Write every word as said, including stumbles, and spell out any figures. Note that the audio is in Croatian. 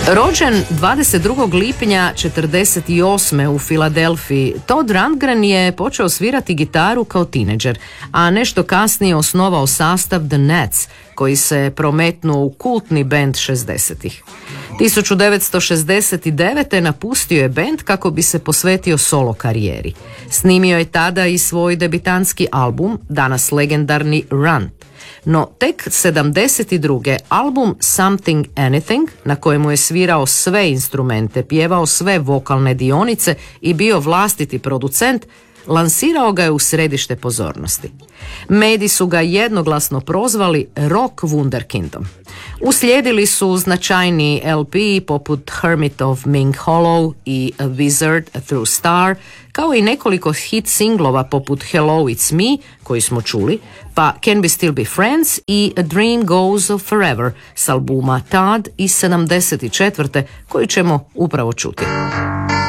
Rođen dvadeset drugog lipnja četrdeset osme u Filadelfiji, Todd Rundgren je počeo svirati gitaru kao tineđer, a nešto kasnije osnovao sastav The Nats, koji se prometnuo u kultni bend šezdesetih. tisuću devetsto šezdeset devete. napustio je bend kako bi se posvetio solo karijeri. Snimio je tada i svoj debitanski album, danas legendarni Run. No tek sedamdeset druge. album Something Anything, na kojemu je svirao sve instrumente, pjevao sve vokalne dionice i bio vlastiti producent, lansirao ga je u središte pozornosti. Mediji su ga jednoglasno prozvali rock wunderkindom. Uslijedili su značajni L P poput Hermit of Mink Hollow i A Wizard Through Star, kao i nekoliko hit singlova poput Hello It's Me, koji smo čuli, pa Can We Still Be Friends i A Dream Goes Forever s albuma Todd iz sedamdeset četvrte. koji ćemo upravo čuti.